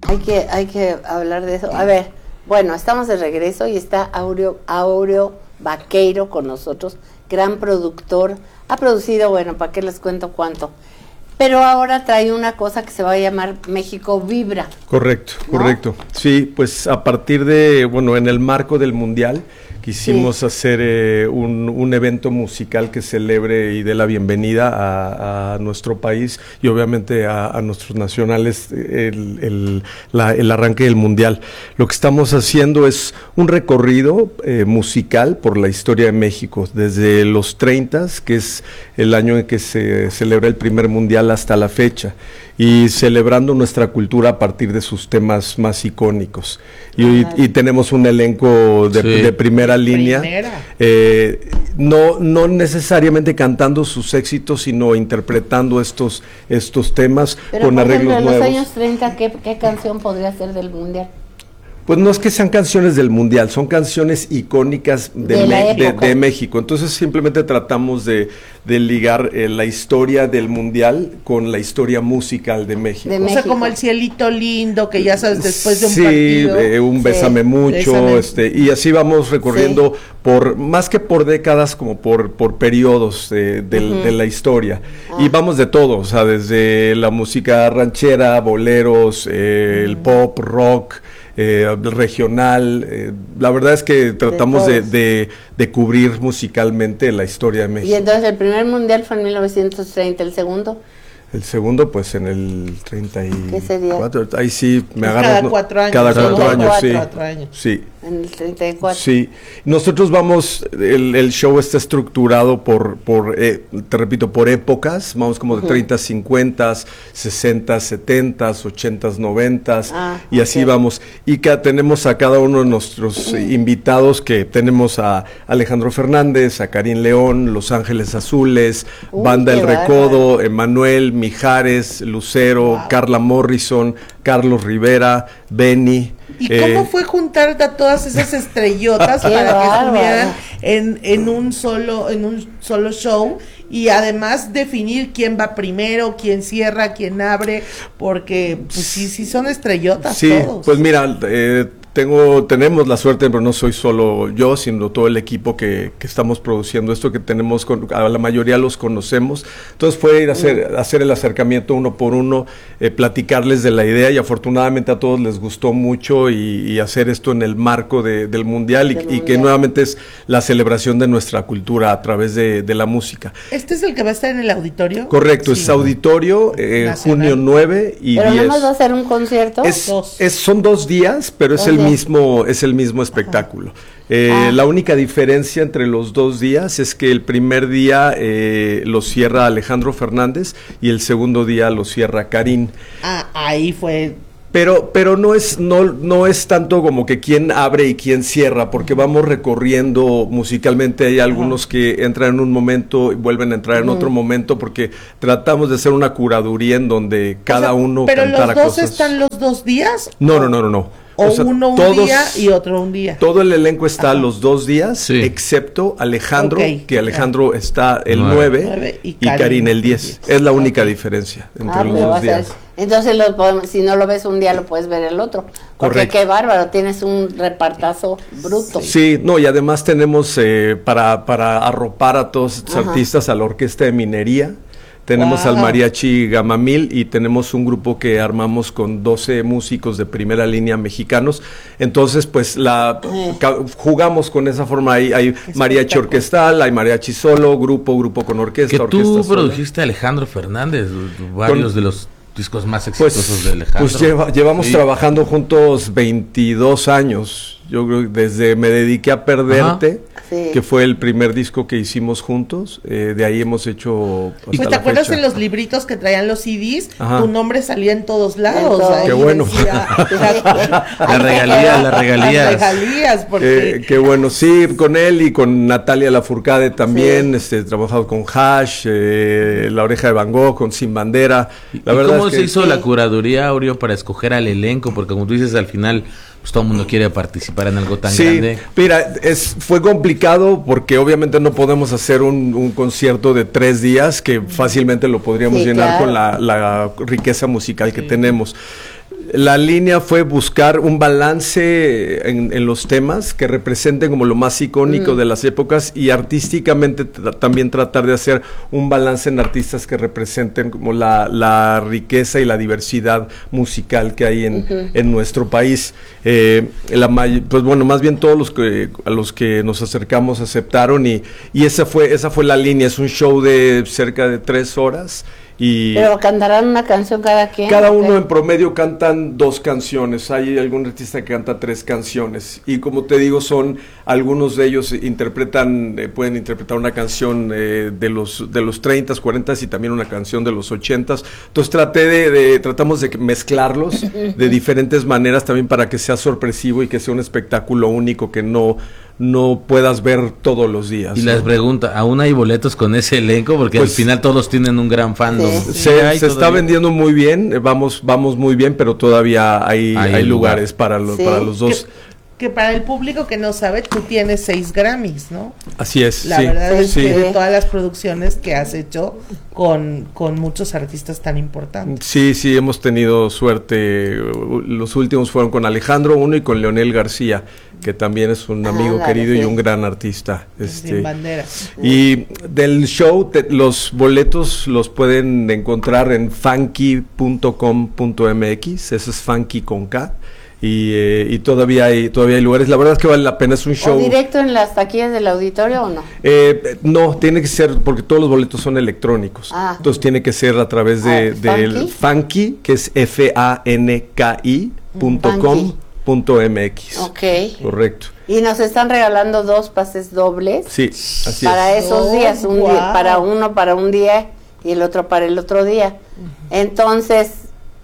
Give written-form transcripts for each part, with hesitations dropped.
Hay que hablar de eso. A ver, bueno, estamos de regreso y está Áureo Baqueiro con nosotros, gran productor. Ha producido, bueno, ¿para qué les cuento cuánto? Pero ahora trae una cosa que se va a llamar México Vibra. Correcto, ¿no? Correcto. Sí, pues a partir de, bueno, en el marco del Mundial, quisimos hacer un evento musical que celebre y dé la bienvenida a nuestro país y obviamente a nuestros nacionales el arranque del Mundial. Lo que estamos haciendo es un recorrido musical por la historia de México, desde los 30, que es el año en que se celebra el primer Mundial, hasta la fecha, y celebrando nuestra cultura a partir de sus temas más icónicos. Y tenemos un elenco de primera línea, no necesariamente cantando sus éxitos, sino interpretando estos temas. Pero con arreglos nuevos. En los años 30, ¿qué canción podría ser del Mundial? Pues no es que sean canciones del Mundial, son canciones icónicas de México. Entonces simplemente tratamos de ligar la historia del Mundial con la historia musical de México. O sea, como el Cielito Lindo, que ya sabes, después de un partido. Sí, un Bésame Mucho, y así vamos recorriendo más que por décadas, como por periodos de la historia. Y vamos de todo, o sea, desde la música ranchera, boleros, el pop, rock, regional, la verdad es que tratamos de cubrir musicalmente la historia de México. Y entonces el primer Mundial fue en 1930, ¿el segundo? El segundo, pues en el 34. ¿Qué sería? Ahí sí me pues agarras. Cada 4 años. Cada 4 años, sí. 4 años. Sí. En el 34. Sí. Nosotros vamos, el show está estructurado te repito, por épocas. Vamos como de 30, 50, 60, 70, 80, 90. Y así vamos. Y tenemos a cada uno de nuestros invitados, que tenemos a Alejandro Fernández, a Karim León, Los Ángeles Azules, Banda El Recodo, Emanuel, Mijares, Lucero, Carla Morrison, Carlos Rivera, Benny. ¿Y cómo fue juntar a todas esas estrellotas para que estuvieran en un solo show? Y además definir quién va primero, quién cierra, quién abre, porque pues sí son estrellotas todos. Pues mira, tenemos la suerte, pero no soy solo yo, sino todo el equipo que estamos produciendo esto, que tenemos, a la mayoría los conocemos. Entonces fue ir a hacer el acercamiento uno por uno, platicarles de la idea, y afortunadamente a todos les gustó mucho, y hacer esto en el marco del Mundial, y que nuevamente es la celebración de nuestra cultura a través de la música. ¿Este es el que va a estar en el auditorio? Correcto, es auditorio, junio 9 y 10. ¿Pero nada más va a ser un concierto? Son 2 días, pero es el mismo espectáculo. La única diferencia entre los 2 días es que el primer día lo cierra Alejandro Fernández y el segundo día lo cierra Karim. Ahí fue. Pero no es tanto como que quién abre y quién cierra, porque vamos recorriendo musicalmente. Hay algunos que entran en un momento y vuelven a entrar en otro momento, porque tratamos de hacer una curaduría en donde cada uno cantara cosas. ¿Pero los dos están los 2 días? No. O sea, uno un día y otro un día. Todo el elenco está los 2 días, excepto Alejandro, que Alejandro está el 9 y Karim el 10. Es la única diferencia entre los 2 días. Entonces, si no lo ves un día, lo puedes ver el otro. Porque correcto. Qué bárbaro, tienes un repartazo bruto. Sí, y además tenemos para arropar a todos estos artistas, a la Orquesta de Minería. Tenemos al Mariachi Gamamil, y tenemos un grupo que armamos con 12 músicos de primera línea mexicanos. Entonces, pues jugamos con esa forma. Hay mariachi orquestal, hay mariachi solo, grupo con orquesta. Que tú produjiste a Alejandro Fernández, varios de los discos más exitosos de Alejandro. Pues llevamos trabajando juntos 22 años. Yo creo que desde Me Dediqué a Perderte, que fue el primer disco que hicimos juntos, de ahí hemos hecho. Pues te acuerdas de los libritos que traían los CDs, tu nombre salía en todos lados. Qué bueno. Las regalías. Porque qué bueno, sí, con él y con Natalia Lafourcade también, trabajado con Hash, La Oreja de Van Gogh, con Sin Bandera. ¿Cómo se hizo la curaduría, Áureo, para escoger al elenco? Porque como tú dices, al final pues todo el mundo quiere participar en algo tan grande. Mira, fue complicado porque obviamente no podemos hacer un concierto de 3 días que fácilmente lo podríamos llenar con la riqueza musical que tenemos. La línea fue buscar un balance en los temas que representen como lo más icónico de las épocas y artísticamente también tratar de hacer un balance en artistas que representen como la riqueza y la diversidad musical que hay en nuestro país. Pues bueno, más bien todos a los que nos acercamos aceptaron y esa fue la línea. Es un show de cerca de 3 horas. Pero cantarán una canción cada quien. Cada uno en promedio cantan 2 canciones. Hay algún artista que canta 3 canciones. Y como te digo, algunos de ellos pueden interpretar una canción de los 30s, 40s y también una canción de los 80s. Entonces tratamos de mezclarlos de diferentes maneras también para que sea sorpresivo y que sea un espectáculo único que no puedas ver todos los días. Y les pregunta, ¿aún hay boletos con ese elenco? Porque al final todos tienen un gran fandom. Se está vendiendo muy bien, vamos muy bien, pero todavía hay lugares para los dos. Que para el público que no sabe, tú tienes 6 Grammys, ¿no? Así es. La verdad es que de todas las producciones que has hecho con muchos artistas tan importantes. Sí, hemos tenido suerte. Los últimos fueron con Alejandro I y con Leonel García, que también es un amigo querido y un gran artista. Sin bandera. Y del show, los boletos los pueden encontrar en funky.com.mx, eso es funky con K. Y todavía hay lugares. La verdad es que vale la pena, es un show. ¿O directo en las taquillas del auditorio o no? No, tiene que ser, porque todos los boletos son electrónicos. Entonces tiene que ser a través del Funky, que es fanki.com.mx. Ok. Correcto. Y nos están regalando 2 pases dobles. Sí, así para es. esos días, día, para uno para un día y el otro para el otro día. Entonces,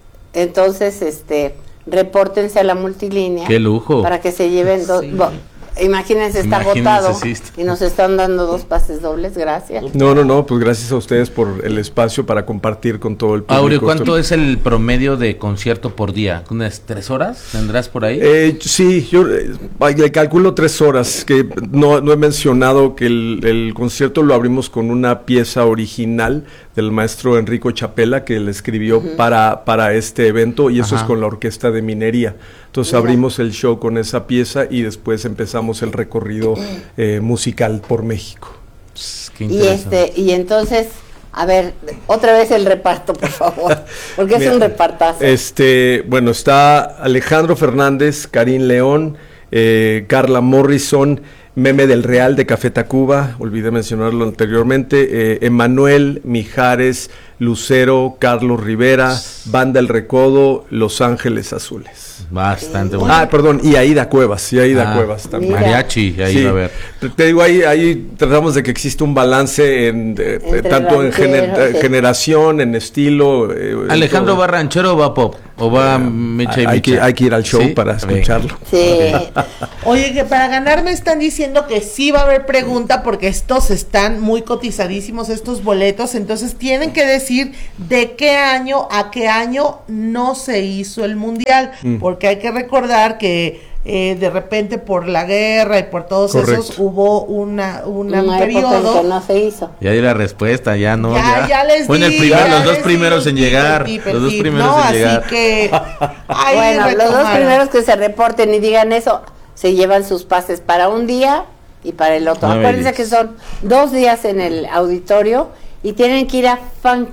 repórtense a la multilínea. ¡Qué lujo! Para que se lleven 2. Sí. Imagínense, está agotado y nos están dando 2 pases dobles, gracias. No, pues gracias a ustedes por el espacio para compartir con todo el público. Aureo, ¿cuánto es el promedio de concierto por día? ¿Unas 3 horas? ¿Tendrás por ahí? Sí, yo le calculo 3 horas, que no he mencionado que el concierto lo abrimos con una pieza original del maestro Enrico Chapela, que le escribió para este evento, y eso es con la Orquesta de Minería. Entonces abrimos el show con esa pieza y después empezamos el recorrido musical por México. Qué interesante. Y entonces, a ver, otra vez el reparto, por favor, porque es un repartazo. Bueno, está Alejandro Fernández, Karim León, Carla Morrison, Meme del Real de Café Tacuba, olvidé mencionarlo anteriormente, Emanuel, Mijares, Lucero, Carlos Rivera, Banda El Recodo, Los Ángeles Azules. Bastante bueno. Perdón, y Aida Cuevas, también. Mariachi, ahí va a ver. Te digo, ahí tratamos de que exista un balance tanto en generación, en estilo. ¿Alejandro va ranchero o va pop? ¿O va mecha y mecha? Hay que ir al show para escucharlo. Sí. Oye, que para ganar me están diciendo que sí va a haber pregunta, porque estos están muy cotizadísimos, estos boletos, entonces tienen que decir de qué año a qué año no se hizo el mundial, porque hay que recordar que de repente por la guerra y por todos esos hubo un periodo en que no se hizo. Ya di la respuesta, ya no. Ya les di. Los dos primeros en llegar. Los dos primeros en llegar. Así que bueno, los 2 primeros que se reporten y digan eso, se llevan sus pases para un día y para el otro. Acuérdense que son 2 días en el auditorio y tienen que ir a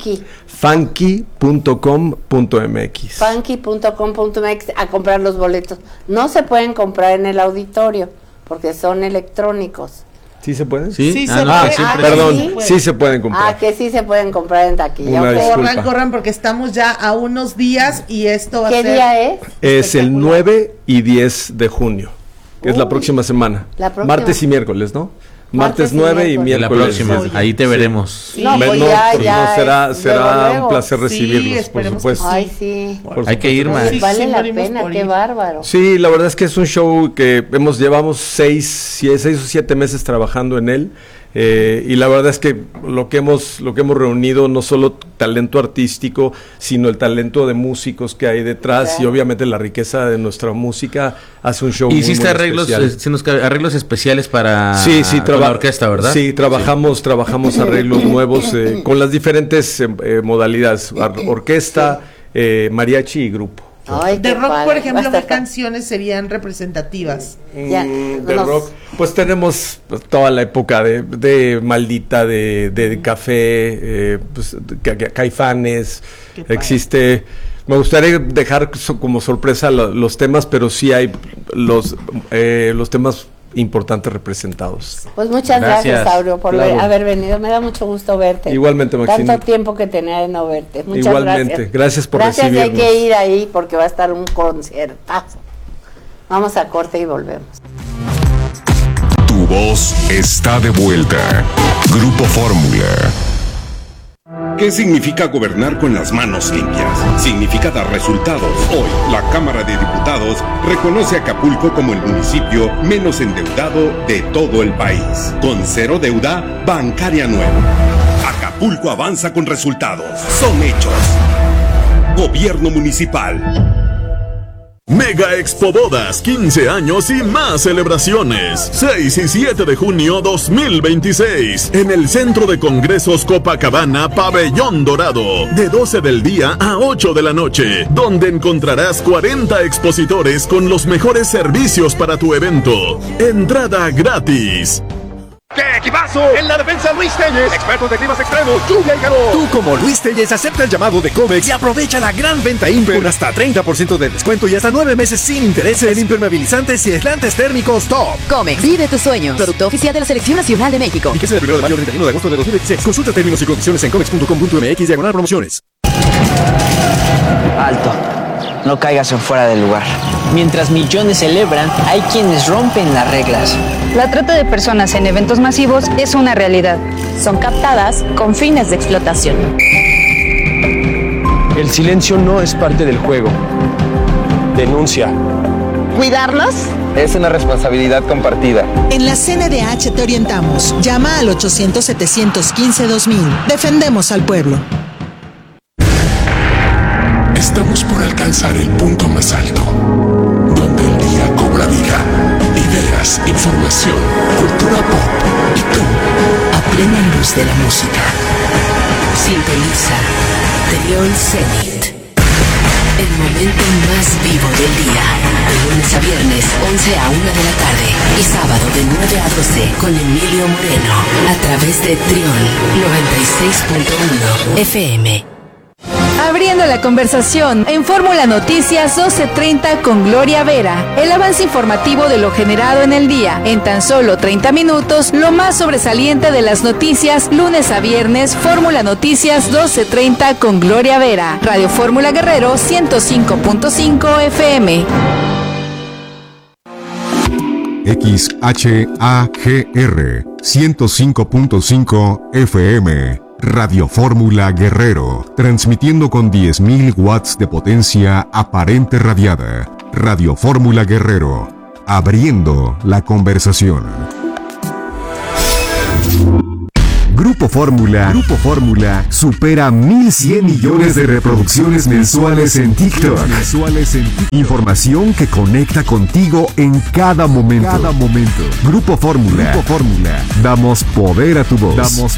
funky.com.mx. funky.com.mx a comprar los boletos. No se pueden comprar en el auditorio porque son electrónicos. ¿Sí se pueden? Sí, perdón, sí se pueden comprar. Que sí se pueden comprar en taquilla. Corran, porque estamos ya a unos días y esto va a ser... ¿Qué día es? Es el 9 y 10 de junio, que es la próxima semana. Martes y miércoles, ¿no? Martes 9 y miércoles. La próxima, ahí te veremos. Será un placer recibirlos, por supuesto. Ay, sí. Hay que ir más. Vale la pena, qué bárbaro. Sí, la verdad es que es un show que llevamos 6 o 7 meses trabajando en él. Y la verdad es que lo que hemos reunido, no solo talento artístico, sino el talento de músicos que hay detrás, y obviamente la riqueza de nuestra música hace un show muy especial. ¿Hiciste arreglos especiales para la orquesta, verdad? Sí, trabajamos arreglos nuevos con las diferentes modalidades, orquesta, mariachi y grupo. Ay, de qué rock, padre. por ejemplo, Va a estar ¿qué canciones serían representativas? Ya, De rock, pues tenemos toda la época de Maldita, de Café, pues, Caifanes, Qué padre. existe. Me gustaría dejar como sorpresa los temas, pero sí hay los temas importantes representados. Pues muchas gracias, Aureo, por Claro. haber venido. Me da mucho gusto verte. Igualmente, Maxine. Tanto tiempo que tenía de no verte. Muchas Igualmente. Gracias por Gracias, y hay recibirnos. que ir ahí porque va a estar un conciertazo. Vamos a corte y volvemos. Tu voz está de vuelta. Grupo Fórmula. ¿Qué significa gobernar con las manos limpias? Significa dar resultados. Hoy, la Cámara de Diputados reconoce a Acapulco como el municipio menos endeudado de todo el país, con cero deuda bancaria nueva. Acapulco avanza con resultados. Son hechos. Gobierno Municipal. Mega Expo Bodas, 15 años y más celebraciones. 6 y 7 de junio 2026. En el Centro de Congresos Copacabana, Pabellón Dorado. De 12 del día a 8 de la noche. Donde encontrarás 40 expositores con los mejores servicios para tu evento. Entrada gratis. ¡Qué equipazo! En la defensa Luis Telles, expertos de climas extremos, lluvia y calor. Tú como Luis Telles acepta el llamado de Comex y aprovecha la gran venta Imper con hasta 30% de descuento y hasta 9 meses sin intereses en impermeabilizantes y aislantes térmicos top. Comex, vive tus sueños. Producto oficial de la Selección Nacional de México. Fíjese del 1 de mayo al 31 de agosto de 2026. Consulta términos y condiciones en comex.com.mx/promociones. Alto. No caigas en fuera del lugar. Mientras millones celebran, hay quienes rompen las reglas. La trata de personas en eventos masivos es una realidad. Son captadas con fines de explotación. El silencio no es parte del juego. Denuncia. ¿Cuidarlos? Es una responsabilidad compartida. En la CNDH te orientamos. Llama al 800-715-2000. Defendemos al pueblo. Estamos por alcanzar el punto más alto, donde el día cobra vida, ideas, información, cultura pop y tú, a plena luz de la música. Sintoniza Trión Zenit, el momento más vivo del día, de lunes a viernes, 11 a 1 de la tarde, y sábado de 9 a 12 con Emilio Moreno, a través de Trión 96.1 FM. Abriendo la conversación en Fórmula Noticias 12:30 con Gloria Vera. El avance informativo de lo generado en el día. En tan solo 30 minutos, lo más sobresaliente de las noticias, lunes a viernes, Fórmula Noticias 12:30 con Gloria Vera. Radio Fórmula Guerrero 105.5 FM. XHAGR 105.5 FM. Radio Fórmula Guerrero, transmitiendo con 10.000 watts de potencia aparente radiada. Radio Fórmula Guerrero, abriendo la conversación. Grupo Fórmula supera 1.100 millones de reproducciones mensuales en TikTok. Información que conecta contigo en cada momento. Grupo Fórmula. Damos poder a tu voz.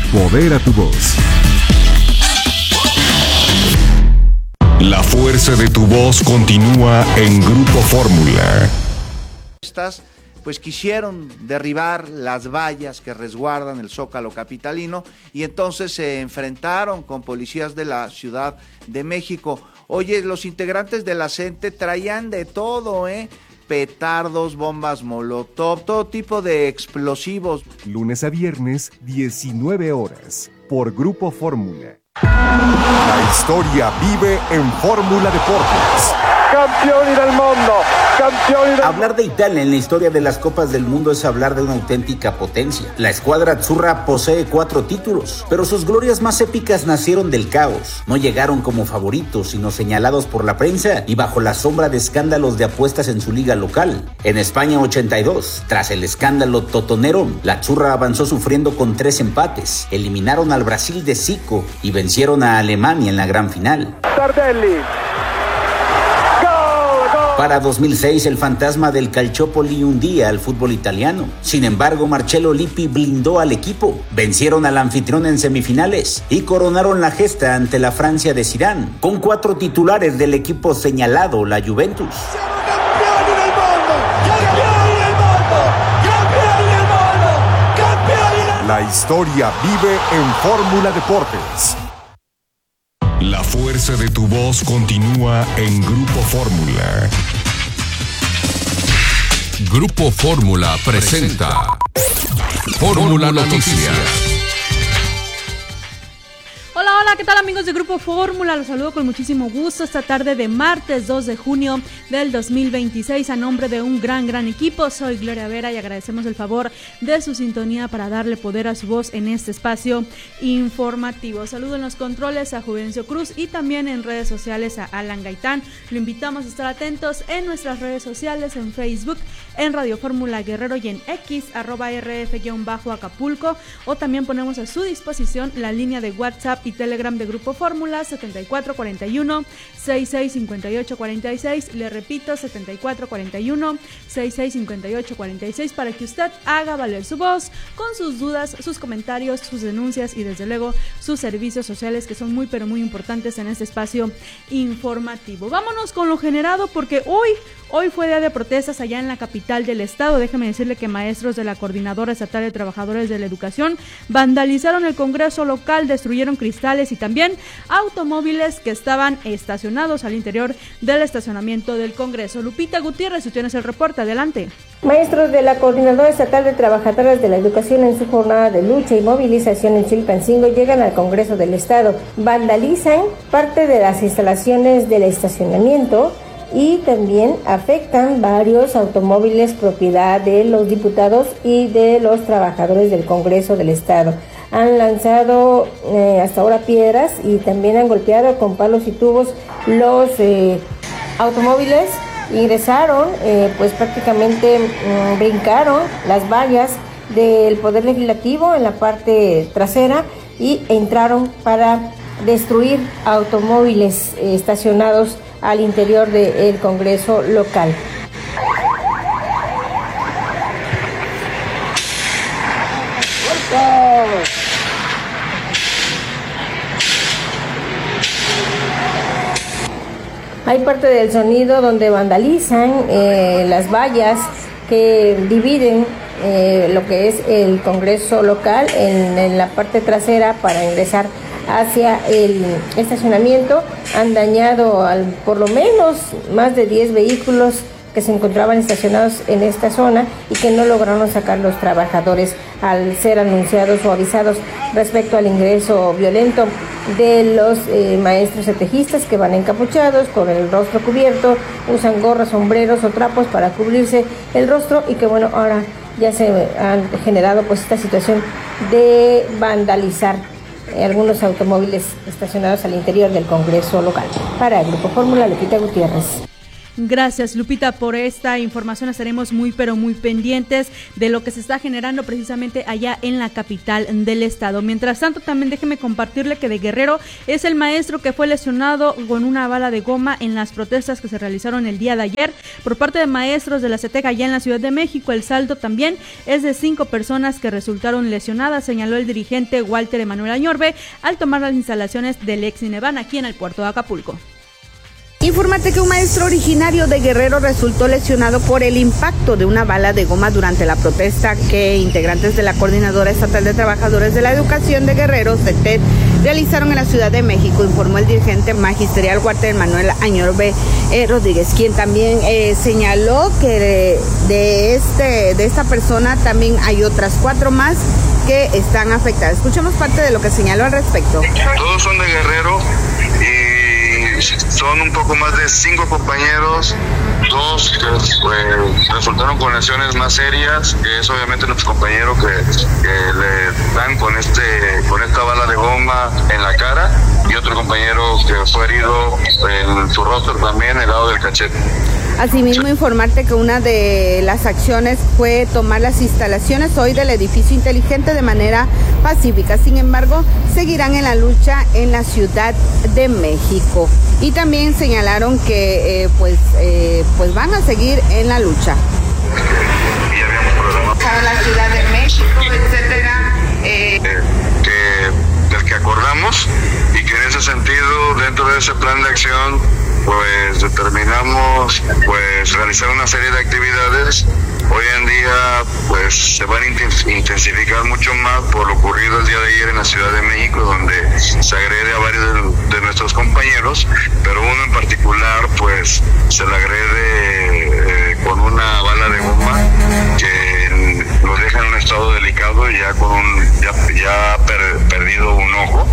La fuerza de tu voz continúa en Grupo Fórmula. Pues quisieron derribar las vallas que resguardan el Zócalo capitalino y entonces se enfrentaron con policías de la Ciudad de México. Oye, los integrantes de la CENTE traían de todo, petardos, bombas molotov, todo tipo de explosivos. Lunes a viernes, 19 horas, por Grupo Fórmula. La historia vive en Fórmula Deportes. Campioni del mundo. Hablar de Italia en la historia de las Copas del Mundo es hablar de una auténtica potencia. La escuadra azzurra posee 4 títulos, pero sus glorias más épicas nacieron del caos. No llegaron como favoritos, sino señalados por la prensa y bajo la sombra de escándalos de apuestas en su liga local. En España 82, tras el escándalo totonero, la azzurra avanzó sufriendo con 3 empates. Eliminaron al Brasil de Zico y vencieron a Alemania en la gran final. Tardelli. Gol, gol. Para 2006, el fantasma del Calciopoli hundía al fútbol italiano. Sin embargo, Marcello Lippi blindó al equipo. Vencieron al anfitrión en semifinales y coronaron la gesta ante la Francia de Zidane, con 4 titulares del equipo señalado, la Juventus. La historia vive en Fórmula Deportes. La fuerza de tu voz continúa en Grupo Fórmula. Grupo Fórmula presenta Fórmula Noticias. Hola, ¿qué tal amigos de Grupo Fórmula? Los saludo con muchísimo gusto esta tarde de martes 2 de junio del 2026 a nombre de un gran equipo. Soy Gloria Vera y agradecemos el favor de su sintonía para darle poder a su voz en este espacio informativo. Saludo en los controles a Juvencio Cruz y también en redes sociales a Alan Gaitán. Lo invitamos a estar atentos en nuestras redes sociales, en Facebook, en Radio Fórmula Guerrero y en X, @RF_Acapulco, o también ponemos a su disposición la línea de WhatsApp y Telegram de Grupo Fórmula 7441-665846, le repito 7441-665846 para que usted haga valer su voz con sus dudas, sus comentarios, sus denuncias y desde luego sus servicios sociales que son muy pero muy importantes en este espacio informativo. Vámonos con lo generado porque hoy fue día de protestas allá en la capital del estado. Déjeme decirle que maestros de la Coordinadora Estatal de Trabajadores de la Educación vandalizaron el Congreso local, destruyeron cristales y también automóviles que estaban estacionados al interior del estacionamiento del Congreso. Lupita Gutiérrez, tú tienes el reporte, adelante. Maestros de la Coordinadora Estatal de Trabajadores de la Educación en su jornada de lucha y movilización en Chilpancingo llegan al Congreso del Estado, vandalizan parte de las instalaciones del estacionamiento y también afectan varios automóviles propiedad de los diputados y de los trabajadores del Congreso del Estado. Han lanzado hasta ahora piedras y también han golpeado con palos y tubos los automóviles. Ingresaron, pues prácticamente brincaron las vallas del Poder Legislativo en la parte trasera y entraron para destruir automóviles estacionados al interior del Congreso local. Hay parte del sonido donde vandalizan las vallas que dividen lo que es el Congreso local en la parte trasera para ingresar hacia el estacionamiento. Han dañado por lo menos más de 10 vehículos que se encontraban estacionados en esta zona y que no lograron sacar los trabajadores al ser anunciados o avisados respecto al ingreso violento de los maestros etejistas que van encapuchados con el rostro cubierto, usan gorras, sombreros o trapos para cubrirse el rostro y que bueno, ahora ya se han generado pues esta situación de vandalizar algunos automóviles estacionados al interior del Congreso local. Para el Grupo Fórmula, Lupita Gutiérrez. Gracias, Lupita, por esta información. Estaremos muy pero muy pendientes de lo que se está generando precisamente allá en la capital del estado. Mientras tanto, también déjeme compartirle que de Guerrero es el maestro que fue lesionado con una bala de goma en las protestas que se realizaron el día de ayer por parte de maestros de la CETEC allá en la Ciudad de México. El saldo también es de 5 personas que resultaron lesionadas, señaló el dirigente Walter Emanuel Añorbe al tomar las instalaciones del ex Cineban aquí en el puerto de Acapulco. Infórmate que un maestro originario de Guerrero resultó lesionado por el impacto de una bala de goma durante la protesta que integrantes de la Coordinadora Estatal de Trabajadores de la Educación de Guerrero, CETED, realizaron en la Ciudad de México, informó el dirigente magisterial Walter Manuel Añorbe Rodríguez, quien también señaló que de esta persona también hay otras 4 más que están afectadas. Escuchemos parte de lo que señaló al respecto. Todos son de Guerrero y son un poco más de 5 compañeros, 2 que resultaron con lesiones más serias, que es obviamente nuestro compañero que le dan con esta bala de goma en la cara, y otro compañero que fue herido en su rostro también, el lado del cachete. Asimismo, informarte que una de las acciones fue tomar las instalaciones hoy del edificio inteligente de manera pacífica. Sin embargo, seguirán en la lucha en la Ciudad de México. y también señalaron que pues van a seguir en la lucha. Para la Ciudad de México, etcétera, del que acordamos, y que en ese sentido, dentro de ese plan de acción, pues determinamos pues realizar una serie de actividades. Hoy en día pues se van a intensificar mucho más por lo ocurrido el día de ayer en la Ciudad de México, donde se agrede a varios de nuestros compañeros, pero uno en particular pues se le agrede con una bala de goma que lo deja en un estado delicado, ya con perdido un ojo.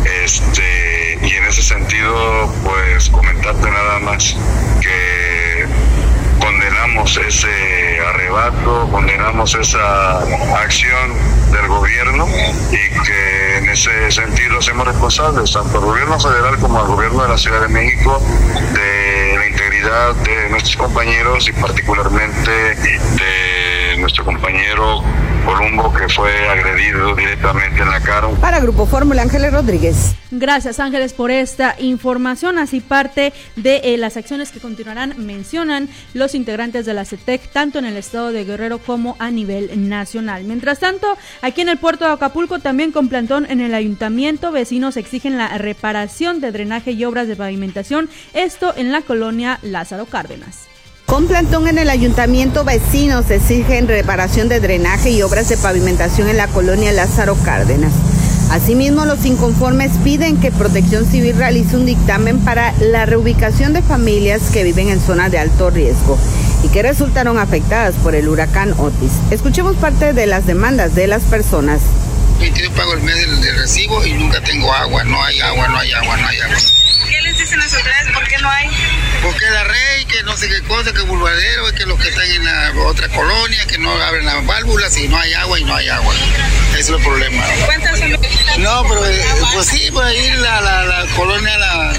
Y en ese sentido pues comentarte nada más que condenamos ese arrebato, condenamos esa acción del gobierno, y que en ese sentido hacemos responsables tanto al gobierno federal como al gobierno de la Ciudad de México de la integridad de nuestros compañeros, y particularmente de nuestro compañero Columbo, que fue agredido directamente en la cara. Para Grupo Fórmula, Ángeles Rodríguez. Gracias, Ángeles, por esta información. Así parte de las acciones que continuarán, mencionan los integrantes de la CETEC, tanto en el estado de Guerrero como a nivel nacional. Mientras tanto, aquí en el puerto de Acapulco, también con plantón en el ayuntamiento, vecinos exigen la reparación de drenaje y obras de pavimentación, esto en la colonia Lázaro Cárdenas. Con plantón en el ayuntamiento, vecinos exigen reparación de drenaje y obras de pavimentación en la colonia Lázaro Cárdenas. Asimismo, los inconformes piden que Protección Civil realice un dictamen para la reubicación de familias que viven en zonas de alto riesgo y que resultaron afectadas por el huracán Otis. Escuchemos parte de las demandas de las personas. Yo pago el mes del recibo y nunca tengo agua, no hay agua. ¿Qué les dicen las autoridades? ¿Por qué no hay? Porque la rey, que no sé qué cosa, que bulvadero, que los que están en la otra colonia, que no abren las válvulas y no hay agua. Ese es el problema. ¿Cuántas son? No, pero pues sí, por ahí la colonia,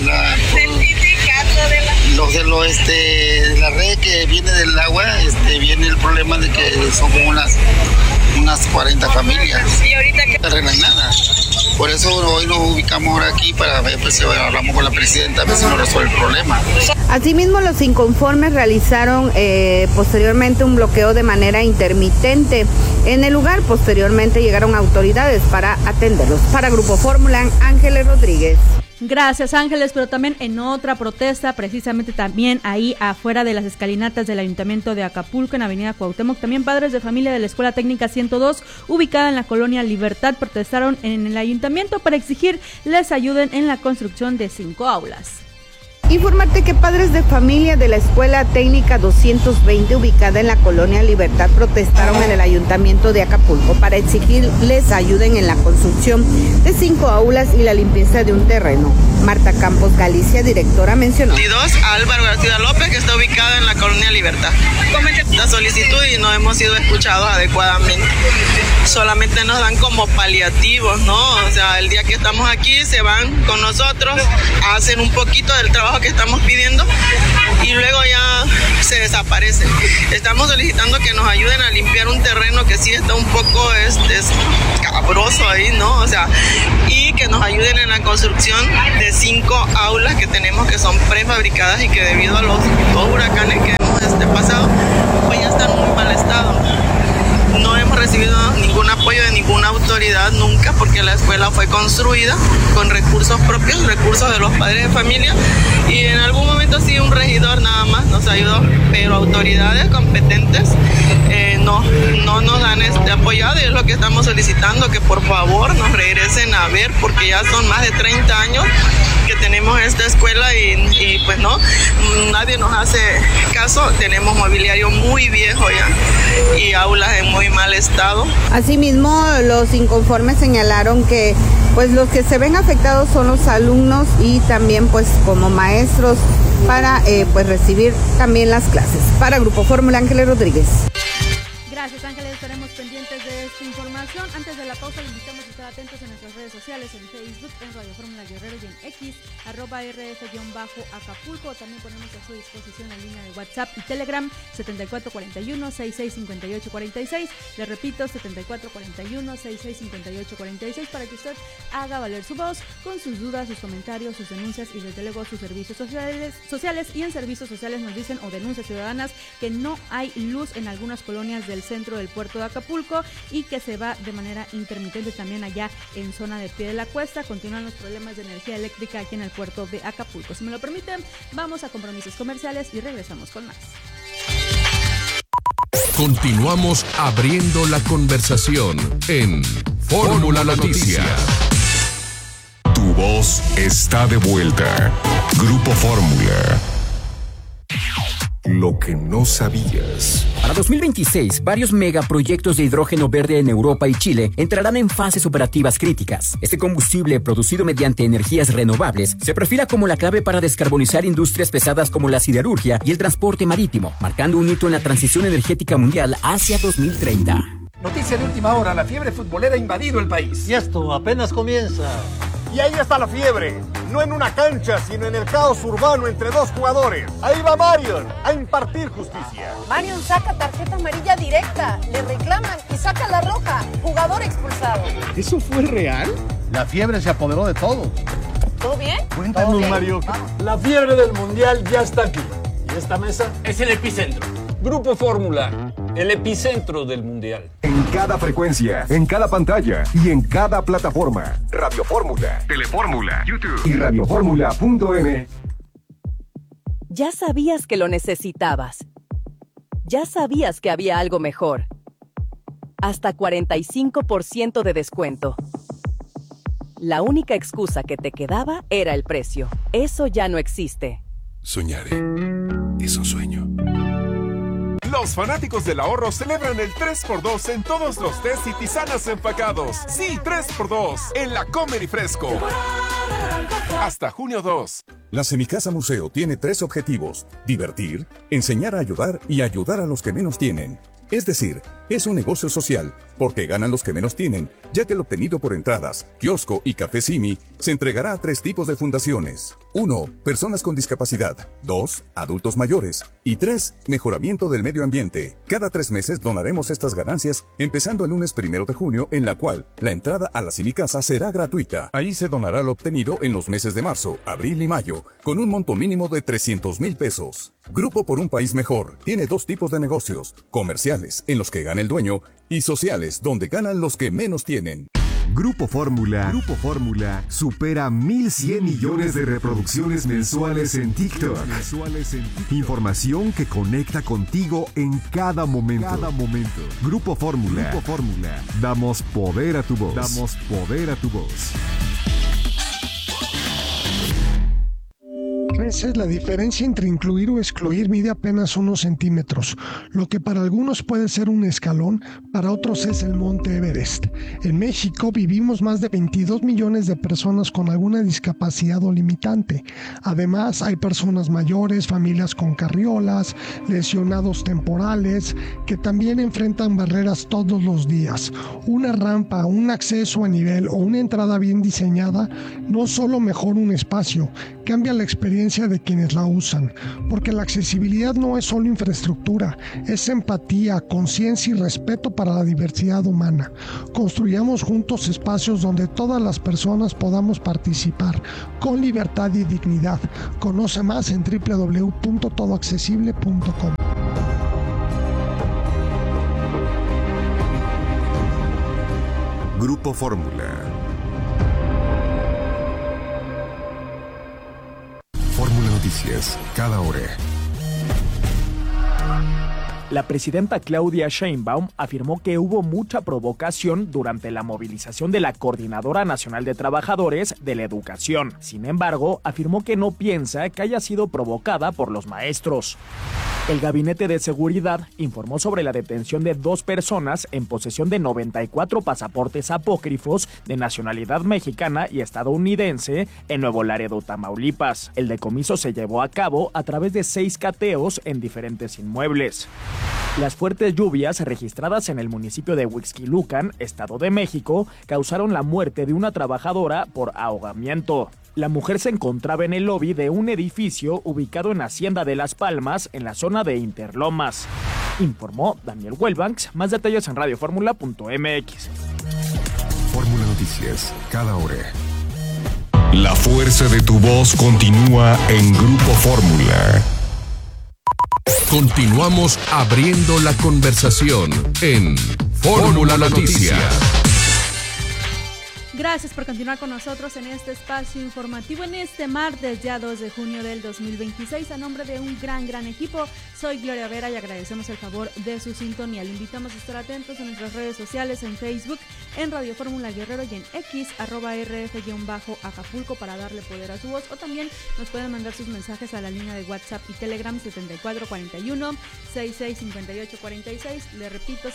certificado de la red que viene del agua, viene el problema de que son como unas 40 familias. ¿Y ahorita qué? No arreglan nada. Por eso hoy nos ubicamos ahora aquí para ver si hablamos con la presidenta a ver si nos resuelve el problema. Asimismo, los inconformes realizaron posteriormente un bloqueo de manera intermitente en el lugar. Posteriormente llegaron autoridades para atenderlos. Para Grupo Fórmula, Ángeles Rodríguez. Gracias, Ángeles, pero también en otra protesta, precisamente también ahí afuera de las escalinatas del Ayuntamiento de Acapulco, en Avenida Cuauhtémoc, también padres de familia de la Escuela Técnica 102, ubicada en la colonia Libertad, protestaron en el Ayuntamiento para exigir les ayuden en la construcción de 5 aulas. Informarte que padres de familia de la Escuela Técnica 220, ubicada en la colonia Libertad, protestaron en el Ayuntamiento de Acapulco para exigir les ayuden en la construcción de 5 aulas y la limpieza de un terreno. Marta Campos Galicia, directora, mencionó. 22, Álvaro García López, que está ubicada en la colonia Libertad. Cometen la solicitud y no hemos sido escuchados adecuadamente. Solamente nos dan como paliativos, ¿no? O sea, el día que estamos aquí se van con nosotros, hacen un poquito del trabajo que estamos pidiendo y luego ya se desaparecen. Estamos solicitando que nos ayuden a limpiar un terreno que sí está un poco escabroso ahí, ¿no? O sea, y que nos ayuden en la construcción de 5 aulas que tenemos, que son prefabricadas y que debido a los 2 huracanes que hemos pasado, pues ya están en muy mal estado. No hemos recibido ningún apoyo de ninguna autoridad nunca, porque la escuela fue construida con recursos propios, recursos de los padres de familia, y en algún momento sí un regidor nada más nos ayudó, pero autoridades competentes no nos han apoyado, y es lo que estamos solicitando, que por favor nos regresen a ver, porque ya son más de 30 años que tenemos esta escuela y pues no, nadie nos hace caso. Tenemos mobiliario muy viejo ya y aulas en muy mal estado. Asimismo, los inconformes señalaron que pues los que se ven afectados son los alumnos y también pues como maestros para pues recibir también las clases. Para Grupo Fórmula, Ángeles Rodríguez. Gracias, Ángeles, estaremos pendientes de esta información. Antes de la pausa, le invitamos a estar atentos en nuestras redes sociales, en Facebook, en Radio Fórmula Guerrero y en X, @RF-Acapulco. También ponemos a su disposición la línea de WhatsApp y Telegram, 7441-665846. Le repito, 7441-665846, para que usted haga valer su voz con sus dudas, sus comentarios, sus denuncias y desde luego sus servicios sociales. Y en servicios sociales nos dicen, o denuncias ciudadanas, que no hay luz en algunas colonias del centro del puerto de Acapulco y que se va de manera intermitente también allá en zona de Pie de la Cuesta. Continúan los problemas de energía eléctrica aquí en el puerto de Acapulco. Si me lo permiten, vamos a compromisos comerciales y regresamos con más. Continuamos abriendo la conversación en Fórmula Noticias. Tu voz está de vuelta. Grupo Fórmula. Lo que no sabías. Para 2026, varios megaproyectos de hidrógeno verde en Europa y Chile entrarán en fases operativas críticas. Este combustible, producido mediante energías renovables, se perfila como la clave para descarbonizar industrias pesadas como la siderurgia y el transporte marítimo, marcando un hito en la transición energética mundial hacia 2030. Noticia de última hora, la fiebre futbolera ha invadido el país. Y esto apenas comienza. Y ahí está la fiebre, no en una cancha, sino en el caos urbano entre dos jugadores. Ahí va Marion a impartir justicia. Marion saca tarjeta amarilla directa, le reclaman y saca la roja, jugador expulsado. ¿Eso fue real? La fiebre se apoderó de todo. ¿Todo bien? Cuéntanos, Mario. La fiebre del mundial ya está aquí. Y esta mesa es el epicentro. Grupo Fórmula, el epicentro del mundial. En cada frecuencia, en cada pantalla y en cada plataforma. Radio Fórmula, Telefórmula, YouTube y radioformula.m. Ya sabías que lo necesitabas. Ya sabías que había algo mejor. Hasta 45% de descuento. La única excusa que te quedaba era el precio. Eso ya no existe. Soñaré. Es un sueño. Los fanáticos del ahorro celebran el 3x2 en todos los tés y tisanas empacados. Sí, 3x2 en la Comer y Fresco. Hasta junio 2. La Semicasa Museo tiene 3 objetivos: divertir, enseñar a ayudar y ayudar a los que menos tienen. Es decir, es un negocio social, porque ganan los que menos tienen, ya que el obtenido por entradas, kiosco y café Simi se entregará a 3 tipos de fundaciones. 1. Personas con discapacidad. 2. Adultos mayores. Y 3. Mejoramiento del medio ambiente. Cada 3 meses donaremos estas ganancias, empezando el lunes 1 de junio, en la cual la entrada a la Semicasa será gratuita. Ahí se donará lo obtenido en los meses de marzo, abril y mayo, con un monto mínimo de 300,000 pesos. Grupo por un País Mejor tiene 2 tipos de negocios: comerciales, en los que gana el dueño, y sociales, donde ganan los que menos tienen. Grupo Fórmula supera 1,100 millones de reproducciones mensuales en TikTok. Información que conecta contigo en cada momento. Grupo Fórmula. Damos poder a tu voz. Esa es la diferencia entre incluir o excluir. Mide apenas unos centímetros. Lo que para algunos puede ser un escalón, para otros es el Monte Everest. En México vivimos más de 22 millones de personas con alguna discapacidad o limitante. Además, hay personas mayores, familias con carriolas, lesionados temporales, que también enfrentan barreras todos los días. Una rampa, un acceso a nivel o una entrada bien diseñada no solo mejora un espacio, cambia la experiencia de quienes la usan, porque la accesibilidad no es solo infraestructura, es empatía, conciencia y respeto para la diversidad humana. Construyamos juntos espacios donde todas las personas podamos participar con libertad y dignidad. Conoce más en www.todoaccesible.com. Grupo Fórmula. Fórmula Noticias, cada hora. La presidenta Claudia Sheinbaum afirmó que hubo mucha provocación durante la movilización de la Coordinadora Nacional de Trabajadores de la Educación. Sin embargo, afirmó que no piensa que haya sido provocada por los maestros. El Gabinete de Seguridad informó sobre la detención de 2 personas en posesión de 94 pasaportes apócrifos de nacionalidad mexicana y estadounidense en Nuevo Laredo, Tamaulipas. El decomiso se llevó a cabo a través de 6 cateos en diferentes inmuebles. Las fuertes lluvias registradas en el municipio de Huixquilucan, Estado de México, causaron la muerte de una trabajadora por ahogamiento. La mujer se encontraba en el lobby de un edificio ubicado en Hacienda de Las Palmas, en la zona de Interlomas. Informó Daniel Huelbanks. Más detalles en radioformula.mx. Fórmula Noticias, cada hora. La fuerza de tu voz continúa en Grupo Fórmula. Continuamos abriendo la conversación en Fórmula Noticias. Gracias por continuar con nosotros en este espacio informativo en este martes, ya 2 de junio del 2026. A nombre de un gran equipo, soy Gloria Vera y agradecemos el favor de su sintonía. Le invitamos a estar atentos en nuestras redes sociales, en Facebook, en Radio Fórmula Guerrero y en X, @RF-Acapulco para darle poder a su voz. O también nos pueden mandar sus mensajes a la línea de WhatsApp y Telegram 7441-665846. Le repito,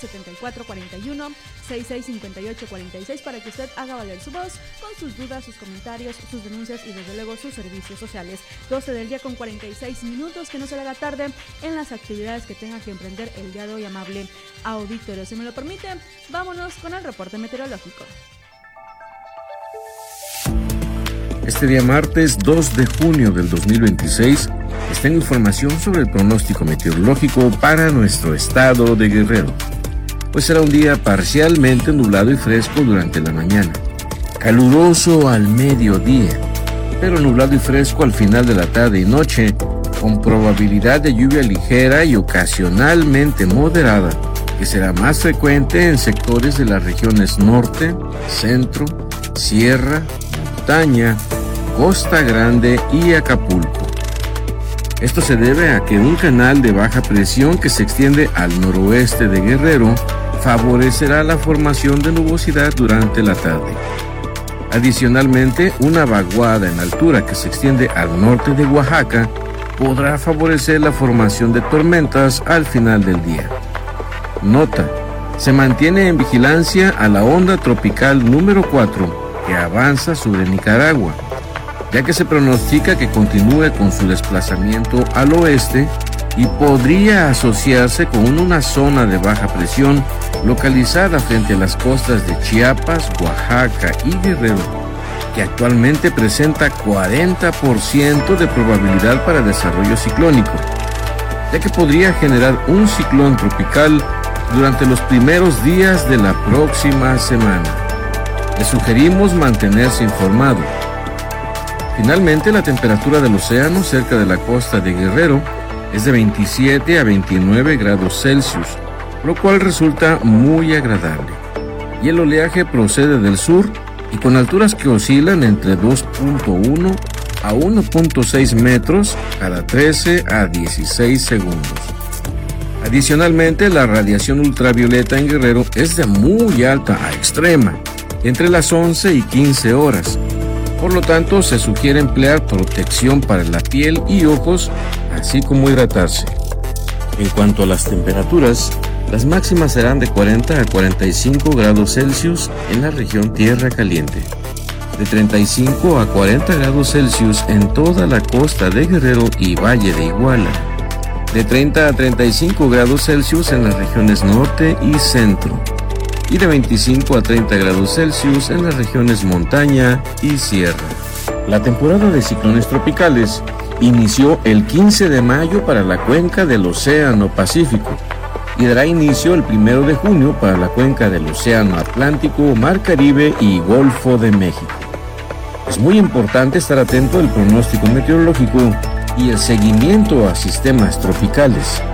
7441-665846 para que usted haga valer su voz con sus dudas, sus comentarios, sus denuncias y desde luego sus servicios sociales. 12 del día con 46 minutos, que no se le haga tarde en las actividades que tenga que emprender el día de hoy, amable auditorio. Si me lo permite, vámonos con el reporte meteorológico. Este día martes 2 de junio del 2026 está en información sobre el pronóstico meteorológico para nuestro estado de Guerrero. Pues será un día parcialmente nublado y fresco durante la mañana, caluroso al mediodía, pero nublado y fresco al final de la tarde y noche, con probabilidad de lluvia ligera y ocasionalmente moderada, que será más frecuente en sectores de las regiones norte, centro, sierra, montaña, Costa Grande y Acapulco. Esto se debe a que un canal de baja presión que se extiende al noroeste de Guerrero favorecerá la formación de nubosidad durante la tarde. Adicionalmente, una vaguada en altura que se extiende al norte de Oaxaca podrá favorecer la formación de tormentas al final del día. Nota: se mantiene en vigilancia a la onda tropical número 4 que avanza sobre Nicaragua, ya que se pronostica que continúe con su desplazamiento al oeste y podría asociarse con una zona de baja presión localizada frente a las costas de Chiapas, Oaxaca y Guerrero, que actualmente presenta 40% de probabilidad para desarrollo ciclónico, ya que podría generar un ciclón tropical durante los primeros días de la próxima semana. Le sugerimos mantenerse informado. Finalmente, la temperatura del océano cerca de la costa de Guerrero es de 27 a 29 grados Celsius, lo cual resulta muy agradable. Y el oleaje procede del sur y con alturas que oscilan entre 2.1 a 1.6 metros cada 13 a 16 segundos. Adicionalmente, la radiación ultravioleta en Guerrero es de muy alta a extrema, entre las 11 y 15 horas. Por lo tanto, se sugiere emplear protección para la piel y ojos, así como hidratarse. En cuanto a las temperaturas, las máximas serán de 40 a 45 grados Celsius en la región Tierra Caliente, de 35 a 40 grados Celsius en toda la costa de Guerrero y Valle de Iguala, de 30 a 35 grados Celsius en las regiones norte y centro, y de 25 a 30 grados Celsius en las regiones montaña y sierra. La temporada de ciclones tropicales inició el 15 de mayo para la cuenca del Océano Pacífico y dará inicio el 1 de junio para la cuenca del Océano Atlántico, Mar Caribe y Golfo de México. Es muy importante estar atento al pronóstico meteorológico y el seguimiento a sistemas tropicales,